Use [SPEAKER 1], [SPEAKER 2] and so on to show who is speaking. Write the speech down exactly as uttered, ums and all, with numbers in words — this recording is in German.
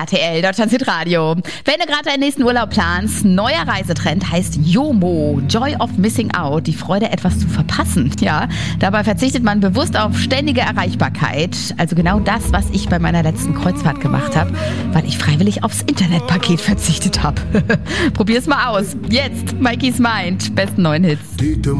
[SPEAKER 1] R T L, Deutschland Hitradio. Wenn du gerade deinen nächsten Urlaub planst, neuer Reisetrend heißt JOMO, Joy of Missing Out, die Freude, etwas zu verpassen. Ja, dabei verzichtet man bewusst auf ständige Erreichbarkeit. Also genau das, was ich bei meiner letzten Kreuzfahrt gemacht habe, weil ich freiwillig aufs Internetpaket verzichtet habe. Probier's mal aus. Jetzt, Mikeys Mind, besten neuen Hits.